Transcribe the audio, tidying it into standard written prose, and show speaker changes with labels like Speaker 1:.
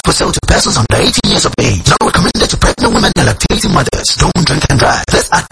Speaker 1: for sale to persons under 18 years of age. Not recommended to pregnant women and lactating mothers. Don't drink and drive. This ad